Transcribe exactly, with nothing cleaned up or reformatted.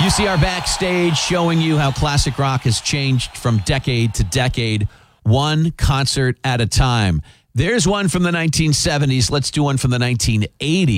U C R Backstage, showing you how classic rock has changed from decade to decade, one concert at a time. There's one from the nineteen seventies. Let's do one from the nineteen eighties.